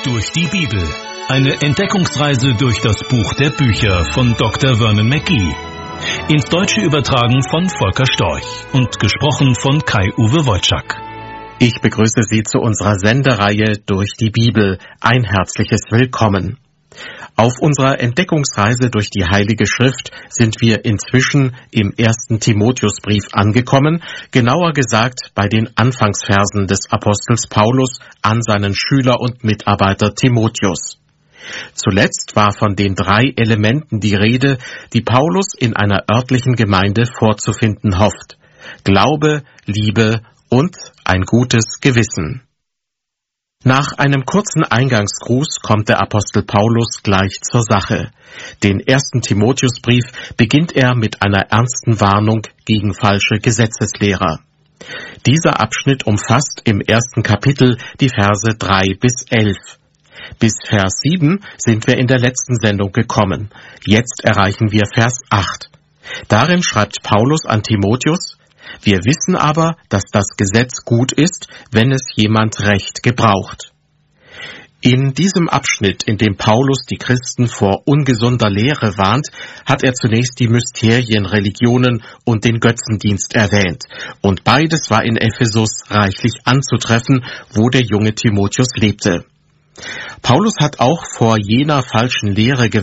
Durch die Bibel. Eine Entdeckungsreise durch das Buch der Bücher von Dr. Vernon Mackey. Ins Deutsche übertragen von Volker Storch und gesprochen von Kai-Uwe Wojczak. Ich begrüße Sie zu unserer Sendereihe Durch die Bibel. Ein herzliches Willkommen. Auf unserer Entdeckungsreise durch die Heilige Schrift sind wir inzwischen im 1. Timotheusbrief angekommen, genauer gesagt bei den Anfangsversen des Apostels Paulus an seinen Schüler und Mitarbeiter Timotheus. Zuletzt war von den 3 Elementen die Rede, die Paulus in einer örtlichen Gemeinde vorzufinden hofft: Glaube, Liebe und ein gutes Gewissen. Nach einem kurzen Eingangsgruß kommt der Apostel Paulus gleich zur Sache. Den 1. Timotheusbrief beginnt er mit einer ernsten Warnung gegen falsche Gesetzeslehrer. Dieser Abschnitt umfasst im 1. Kapitel die Verse 3 bis 11. Bis Vers 7 sind wir in der letzten Sendung gekommen. Jetzt erreichen wir Vers 8. Darin schreibt Paulus an Timotheus: Wir wissen aber, dass das Gesetz gut ist, wenn es jemand recht gebraucht. In diesem Abschnitt, in dem Paulus die Christen vor ungesunder Lehre warnt, hat er zunächst die Mysterienreligionen und den Götzendienst erwähnt. Und beides war in Ephesus reichlich anzutreffen, wo der junge Timotheus lebte. Paulus hat auch vor jener falschen Lehre gewarnt,